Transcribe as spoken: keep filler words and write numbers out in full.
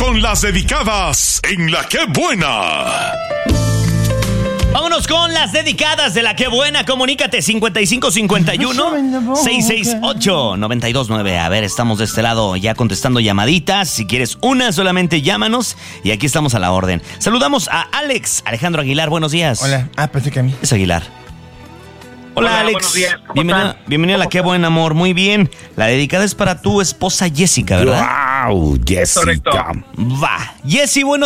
con las dedicadas en La Qué Buena. Vámonos con las dedicadas de La Qué Buena. Comunícate cincuenta y cinco cincuenta y uno, seiscientos sesenta y ocho, noventa y dos nueve. A ver, estamos de este lado ya contestando llamaditas. Si quieres una, solamente llámanos y aquí estamos a la orden. Saludamos a Alex Alejandro Aguilar. Buenos días. Hola. Ah, pensé que a mí. Es Aguilar. Hola, Hola, Alex. buenos días. ¿Cómo Bienvenido, están? bienvenido a La Qué Buena, amor. Muy bien. La dedicada es para tu esposa Jessica, ¿verdad? ¡Wow, Jessica! Correcto. Va. Jessy, bueno.